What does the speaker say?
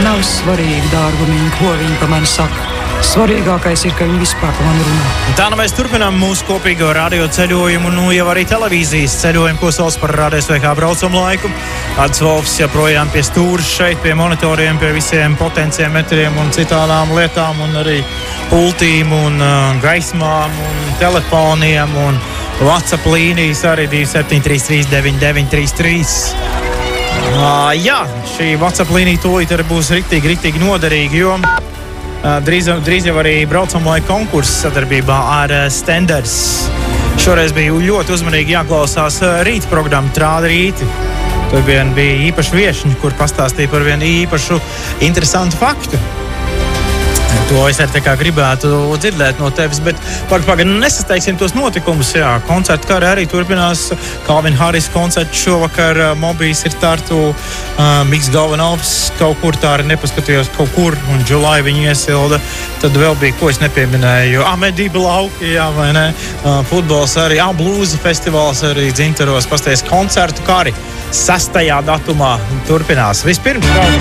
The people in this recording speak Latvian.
Nav svarīgi, dārgumiņi, ko viņi pa mani saka. Svarīgākais ir, ka viņi vispār pa mani runā. Tā nu mēs turpinām mūsu kopīgo radio ceļojumu, jau arī televīzijas ceļojumu, ko sauc par RadioSVH braucamu laiku. Ads Volfs joprojām pie stūras šeit, pie monitoriem, pie visiem potenciometriem un citādām lietām, un arī pultīm un gaismām un telefoniem un WhatsApp līnijas arī 2733993. Jā, šī WhatsApp līnija tūlīt arī būs riktīgi noderīga, jo drīz jau arī braucamā laika konkurss sadarbībā ar Stenders. Šoreiz bija ļoti uzmanīgi jāklausās rīta programma Trāda rīti. Tur bija īpaši viešņi, kur pastāstīja par vienu īpašu interesantu faktu. To es arī gribētu dzirdēt no tevis, bet nesasteigsim tos notikumus. Jā, koncertu kā arī turpinās. Calvin Harris koncerts šovakar, Mobijs ir Tartu, Miks Galvanovs kaut kur tā arī nepaskatījos kaut kur, un July viņu iesilda. Tad vēl bija, ko es nepieminēju, medība lauki, jā, vai ne? Futbols arī, blūza festivāls arī Dzintaros, pastāties koncertu kā arī 6. datumā turpinās. Vispirms,